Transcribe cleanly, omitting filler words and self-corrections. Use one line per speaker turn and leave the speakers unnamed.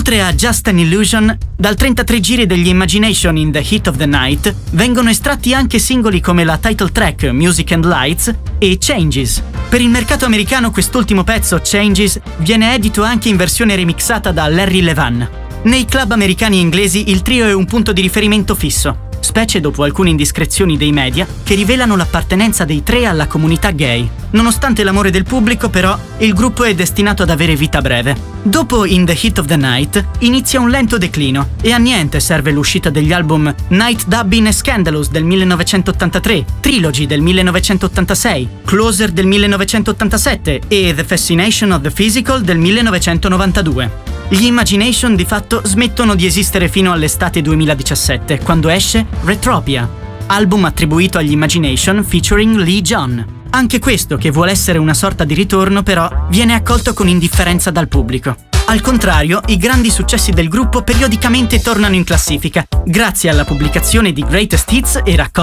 Oltre a Just an Illusion, dal 33 giri degli Imagination in the Heat of the Night vengono estratti anche singoli come la title track Music and Lights e Changes. Per il mercato americano quest'ultimo pezzo, Changes, viene edito anche in versione remixata da Larry Levan. Nei club americani e inglesi il trio è un punto di riferimento fisso, specie dopo alcune indiscrezioni dei media che rivelano l'appartenenza dei tre alla comunità gay. Nonostante l'amore del pubblico, però, il gruppo è destinato ad avere vita breve. Dopo In the Heat of the Night inizia un lento declino e a niente serve l'uscita degli album Night Dubbin e Scandalous del 1983, Trilogy del 1986, Closer del 1987 e The Fascination of the Physical del 1992. Gli Imagination di fatto smettono di esistere fino all'estate 2017, quando esce Retropia, album attribuito agli Imagination featuring Lee John. Anche questo, che vuole essere una sorta di ritorno, però viene accolto con indifferenza dal pubblico. Al contrario, i grandi successi del gruppo periodicamente tornano in classifica, grazie alla pubblicazione di Greatest Hits e raccolte